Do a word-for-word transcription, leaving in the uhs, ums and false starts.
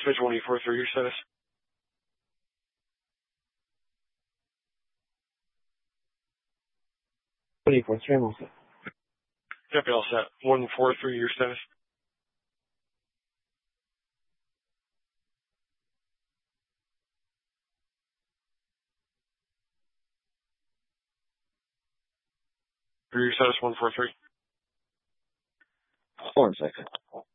Switch one eight four three, your status. one eight four three, I'm all set. Yep, you're all set. one four three, your status. For your status, one four three. One second.